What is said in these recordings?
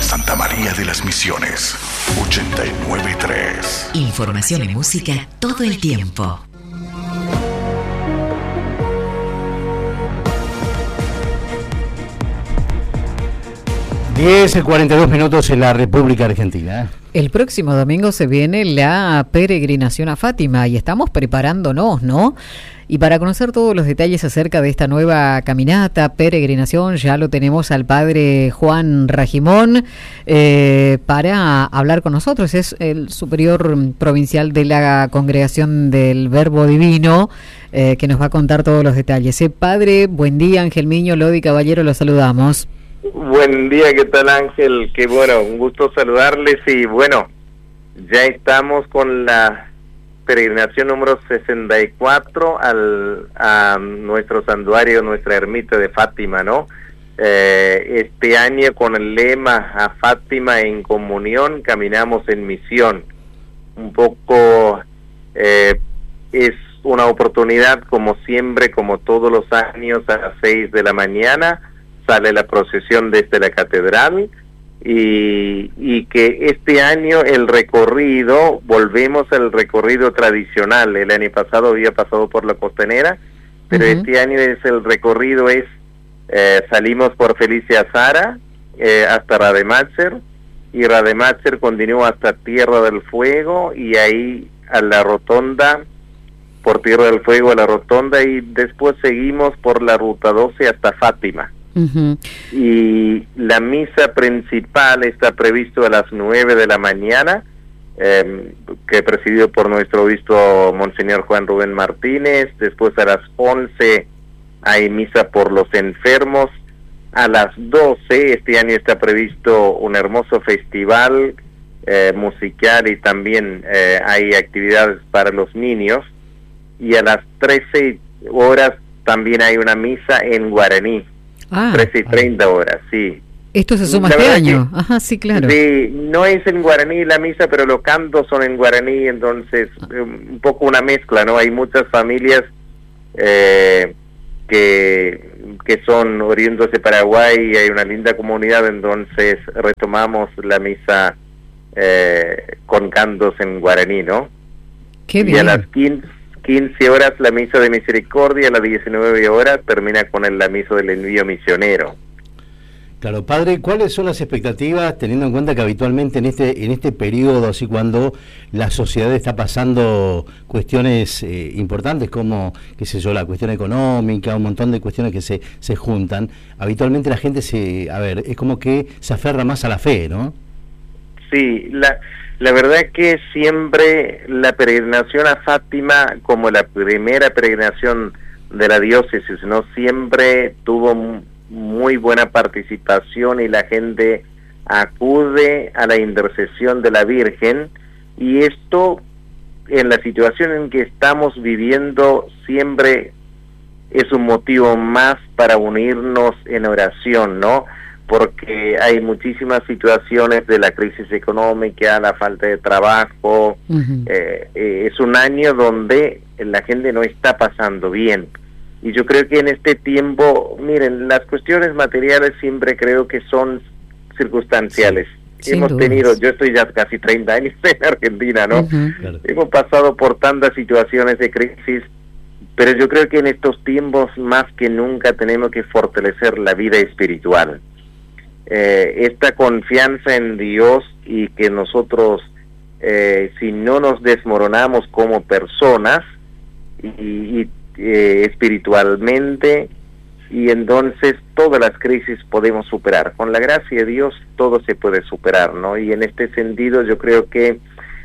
Santa María de las Misiones, 89.3. Información y música todo el tiempo. Diez 42 minutos en la República Argentina. El próximo domingo se viene la peregrinación a Fátima y estamos preparándonos, ¿no? Y para conocer todos los detalles acerca de esta nueva caminata, peregrinación, ya lo tenemos al padre Juan Rajimón para hablar con nosotros. Es el superior provincial de la Congregación del Verbo Divino, que nos va a contar todos los detalles. Padre, buen día, Ángel Miño, Lodi Caballero, los saludamos. Buen día, ¿qué tal, Ángel? Qué bueno, un gusto saludarles y bueno, ya estamos con la peregrinación número 64 a nuestro santuario, nuestra ermita de Fátima, ¿no? Este año con el lema "A Fátima en comunión, caminamos en misión". Un poco es una oportunidad, como siempre, como todos los años, a las 6 de la mañana, sale la procesión desde la catedral y que este año el recorrido, volvemos al recorrido tradicional. El año pasado había pasado por la Costanera, pero este año el recorrido es, salimos por Felicia Zara hasta Rademacher, y Rademacher continúa hasta Tierra del Fuego, y ahí a la rotonda, por Tierra del Fuego a la rotonda, y después seguimos por la ruta 12 hasta Fátima. Y la misa principal está previsto a las 9 de la mañana, que presidido por nuestro obispo Monseñor Juan Rubén Martínez. Después a las 11 hay misa por los enfermos. A las 12 este año está previsto un hermoso festival musical, y también hay actividades para los niños. Y a las 13 horas también hay una misa en guaraní. 13:30 horas, sí. Esto se suma este año. Ajá, sí, claro. Sí, no es en guaraní la misa, pero los cantos son en guaraní, entonces un poco una mezcla, ¿no? Hay muchas familias que son oriundos de Paraguay, y hay una linda comunidad, entonces retomamos la misa con cantos en guaraní, ¿no? Qué bien. Y a las 15 horas la misa de misericordia, a las 19 horas termina con la misa del envío misionero. Claro, padre, ¿cuáles son las expectativas, teniendo en cuenta que habitualmente en este periodo, así cuando la sociedad está pasando cuestiones importantes como, qué sé yo, la cuestión económica, un montón de cuestiones que se juntan, habitualmente la gente es como que se aferra más a la fe, ¿no? Sí, la verdad es que siempre la peregrinación a Fátima, como la primera peregrinación de la diócesis, ¿no? Siempre tuvo muy buena participación, y la gente acude a la intercesión de la Virgen, y esto, en la situación en que estamos viviendo, siempre es un motivo más para unirnos en oración, ¿no? Porque hay muchísimas situaciones de la crisis económica, la falta de trabajo. Es un año donde la gente no está pasando bien, y yo creo que en este tiempo, miren, las cuestiones materiales siempre creo que son circunstanciales. Sí, hemos tenido, yo estoy ya casi 30 años en Argentina, ¿no? Claro. Hemos pasado por tantas situaciones de crisis, pero yo creo que en estos tiempos más que nunca tenemos que fortalecer la vida espiritual. Esta confianza en Dios, y que nosotros, si no nos desmoronamos como personas y espiritualmente, y entonces todas las crisis podemos superar. Con la gracia de Dios todo se puede superar, ¿no? Y en este sentido yo creo que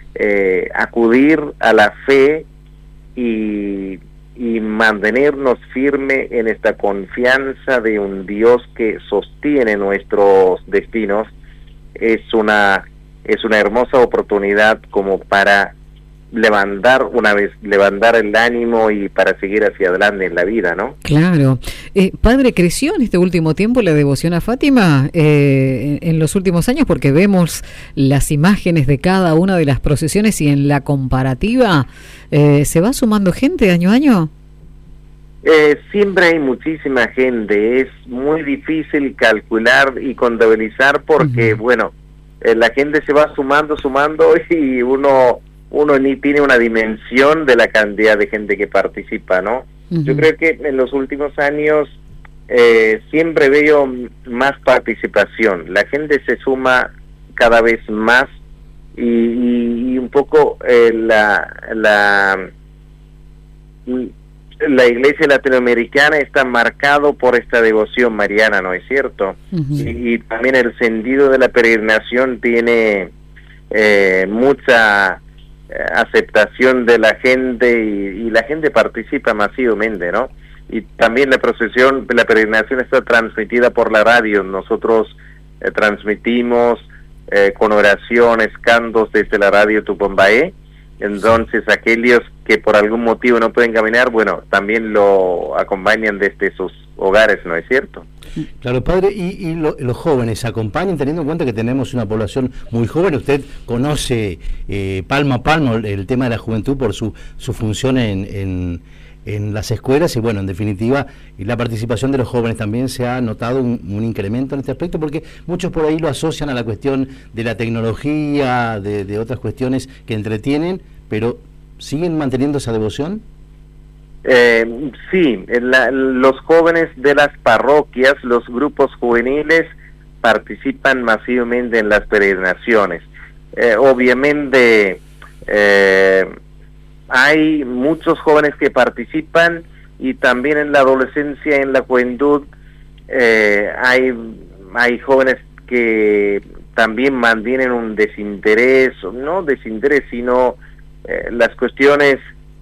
acudir a la fe y mantenernos firme en esta confianza de un Dios que sostiene nuestros destinos es una hermosa oportunidad como para levantar el ánimo y para seguir hacia adelante en la vida, ¿no? Claro. Padre, ¿creció en este último tiempo la devoción a Fátima en los últimos años? Porque vemos las imágenes de cada una de las procesiones, y en la comparativa, ¿se va sumando gente año a año? Siempre hay muchísima gente, es muy difícil calcular y contabilizar porque, bueno, la gente se va sumando y uno ni tiene una dimensión de la cantidad de gente que participa, ¿no? Yo creo que en los últimos años siempre veo más participación, la gente se suma cada vez más y un poco la iglesia latinoamericana está marcado por esta devoción mariana, ¿no es cierto? Y también el sentido de la peregrinación tiene mucha aceptación de la gente y la gente participa masivamente, ¿no? Y también la peregrinación está transmitida por la radio. Nosotros transmitimos con oraciones, cantos desde la radio Tupambaé. Entonces aquellos que por algún motivo no pueden caminar, bueno, también lo acompañan desde sus hogares, ¿no es cierto? Claro, padre, y los jóvenes acompañan, teniendo en cuenta que tenemos una población muy joven. Usted conoce palmo a palmo el tema de la juventud por su función en las escuelas y, bueno, en definitiva, la participación de los jóvenes también se ha notado un incremento en este aspecto, porque muchos por ahí lo asocian a la cuestión de la tecnología, de otras cuestiones que entretienen, pero ¿siguen manteniendo esa devoción? Sí, los jóvenes de las parroquias, los grupos juveniles participan masivamente en las peregrinaciones. Obviamente hay muchos jóvenes que participan y también en la adolescencia, en la juventud, hay jóvenes que también mantienen un desinterés, no desinterés, sino las cuestiones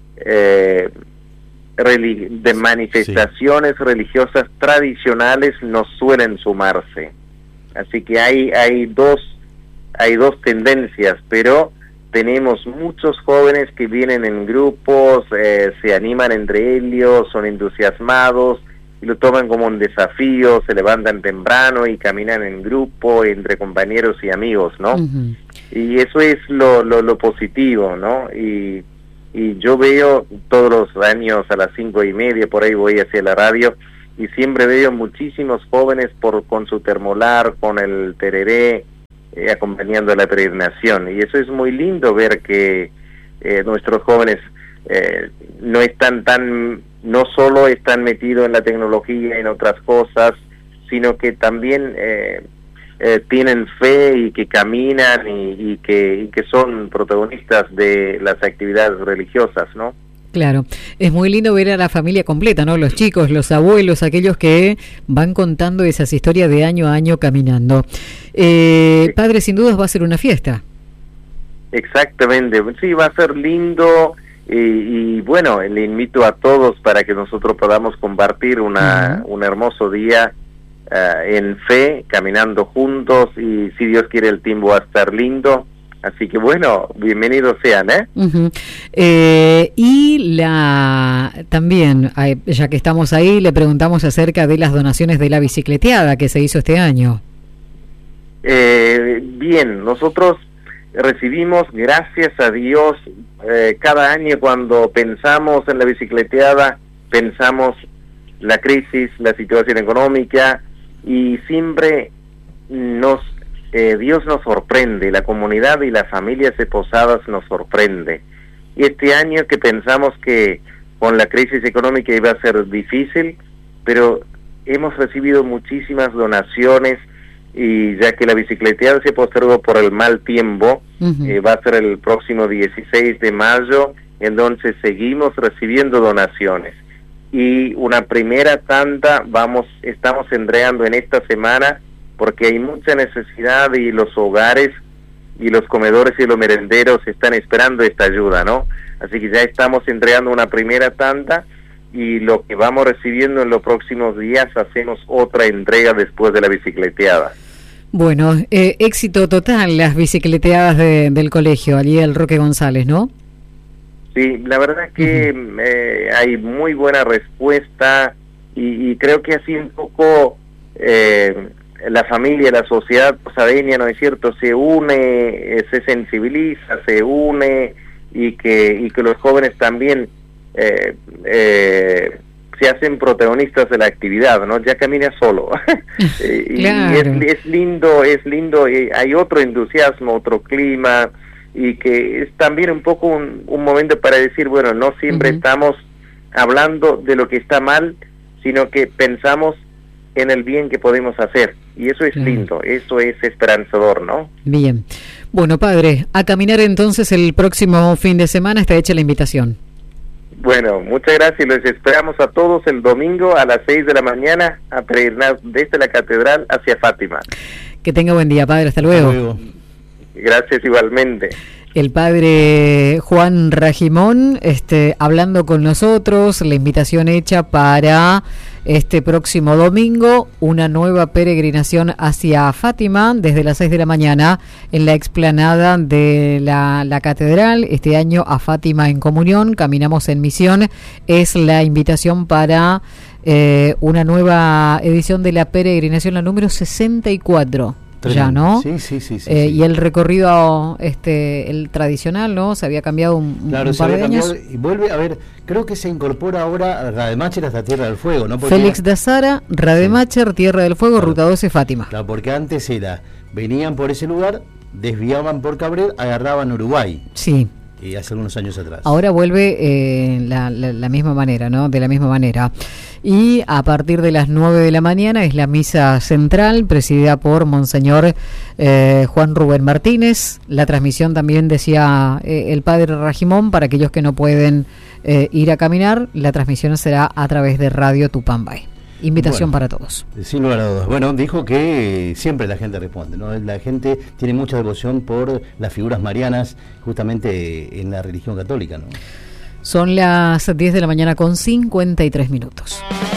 de manifestaciones religiosas tradicionales no suelen sumarse. Así que hay dos tendencias, pero tenemos muchos jóvenes que vienen en grupos, se animan entre ellos, son entusiasmados y lo toman como un desafío, se levantan temprano y caminan en grupo, entre compañeros y amigos, ¿no? Y eso es lo positivo, ¿no? Y yo veo todos los años a las 5:30, por ahí voy hacia la radio, y siempre veo muchísimos jóvenes con su termolar, con el tereré, acompañando la peregrinación. Y eso es muy lindo ver que nuestros jóvenes no solo están metidos en la tecnología, en otras cosas, sino que también tienen fe y que caminan y que son protagonistas de las actividades religiosas, ¿no? Claro, es muy lindo ver a la familia completa, ¿no? Los chicos, los abuelos, aquellos que van contando esas historias de año a año caminando. Padre, sin dudas va a ser una fiesta. Exactamente, sí, va a ser lindo y bueno, le invito a todos para que nosotros podamos compartir un hermoso día en fe, caminando juntos, y si Dios quiere el tiempo va a estar lindo. Así que bueno, bienvenidos sean, y también, ya que estamos ahí, le preguntamos acerca de las donaciones de la bicicleteada que se hizo este año. Bien, nosotros recibimos, gracias a Dios, cada año cuando pensamos en la bicicleteada, pensamos la crisis, la situación económica, y siempre Dios nos sorprende, la comunidad y las familias de Posadas nos sorprende. Y este año que pensamos que con la crisis económica iba a ser difícil, pero hemos recibido muchísimas donaciones, y ya que la bicicleteada se postergó por el mal tiempo, va a ser el próximo 16 de mayo, entonces seguimos recibiendo donaciones. Y una primera tanda estamos entregando en esta semana, porque hay mucha necesidad y los hogares y los comedores y los merenderos están esperando esta ayuda, ¿no? Así que ya estamos entregando una primera tanda, y lo que vamos recibiendo en los próximos días hacemos otra entrega después de la bicicleteada. Bueno, éxito total las bicicleteadas del colegio, allí el Roque González, ¿no? Sí, la verdad es que hay muy buena respuesta, y creo que así un poco la familia, la sociedad posadeña, ¿no es cierto?, se une, se sensibiliza, se une, y que los jóvenes también se hacen protagonistas de la actividad, ¿no? Ya camina solo. Claro. Y es lindo, y hay otro entusiasmo, otro clima, y que es también un poco un momento para decir, bueno, no siempre estamos hablando de lo que está mal, sino que pensamos en el bien que podemos hacer, y eso es lindo, eso es esperanzador, ¿no? Bien. Bueno, padre, a caminar entonces el próximo fin de semana, está hecha la invitación. Bueno, muchas gracias, los esperamos a todos el domingo a las 6 de la mañana a peregrinar desde la catedral hacia Fátima. Que tenga buen día, padre, hasta luego. Hasta luego. Gracias igualmente. El padre Juan Rajimón hablando con nosotros, la invitación hecha para este próximo domingo, una nueva peregrinación hacia Fátima desde las 6 de la mañana en la explanada de la catedral, este año a Fátima en comunión, caminamos en misión, es la invitación para una nueva edición de la peregrinación, la número 64. Ya, ¿no? Sí. Y el recorrido, el tradicional, ¿no? Se había cambiado un par de años. Y vuelve, a ver, creo que se incorpora ahora a Rademacher hasta Tierra del Fuego, ¿no? Porque Félix de Azara, Rademacher, Tierra del Fuego, Ruta 12, Fátima. Claro, porque antes venían por ese lugar, desviaban por Cabrera, agarraban Uruguay. Sí. Y hace algunos años atrás. Ahora vuelve la misma manera, ¿no? De la misma manera. Y a partir de las 9 de la mañana es la misa central, presidida por Monseñor Juan Rubén Martínez. La transmisión también decía el padre Rajimón, para aquellos que no pueden ir a caminar, la transmisión será a través de Radio Tupambay. Invitación para todos. Sin lugar a dudas. Bueno, dijo que siempre la gente responde, ¿no? La gente tiene mucha devoción por las figuras marianas, justamente en la religión católica, ¿no? Son las 10 de la mañana con 53 minutos.